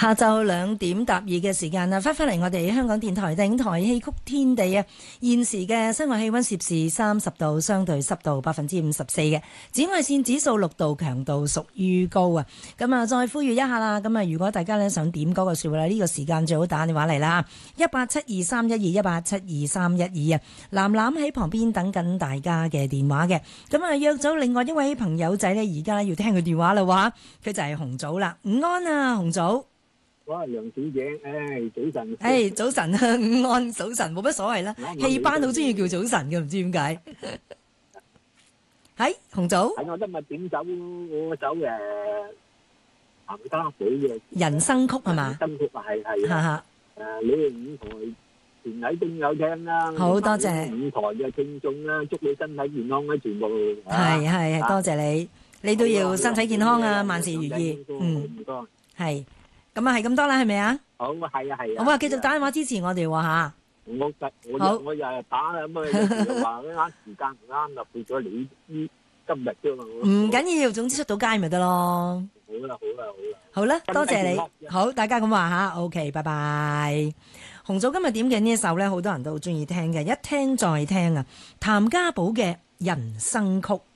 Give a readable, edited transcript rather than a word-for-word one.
下晝2:02嘅時間啦，翻嚟我哋香港電台第五台戲曲天地啊！現時嘅室外氣溫攝氏30度，相對濕度54%嘅，紫外線指數6度，強度屬於高啊！咁啊，再呼籲一下啦，咁啊，如果大家咧想點嗰個說話咧，呢個時間最好打電話嚟啦，1872312，1872312啊！藍藍喺旁邊等緊大家嘅電話嘅，咁啊約咗另外一位朋友仔咧，而家要聽佢電話啦，話佢就係紅棗啦，午安啊，紅棗。 哇，梁小姐，早晨。 早晨啊，午安早晨，冇乜所謂啦。戲班好中意叫早晨嘅，唔知點解。係紅棗。 係我今日點首我首譚家寶嘅人生曲係嘛？ 人生曲係。 哈哈。 你哋五台全體都有聽啦。 好多謝。 五台嘅聽眾啦，祝你身體健康啦，全部。 係，多謝你，你都要身體健康啊，萬事如意。 唔該。 係。咁啊，係咁多啦，係咪啊？ 好，係啊。 好啊，繼續打電話支持我哋喎嚇。 我日日打啦，咁啊又話啱時間唔啱，就變咗你今日啫嘛。 唔緊要，總之出到街咪得咯。好啦，多謝你。好，大家咁話嚇 ，OK， 拜拜。紅棗今日點嘅呢一首咧，好多人都好中意聽嘅，一聽再聽啊！譚家寶嘅人生曲。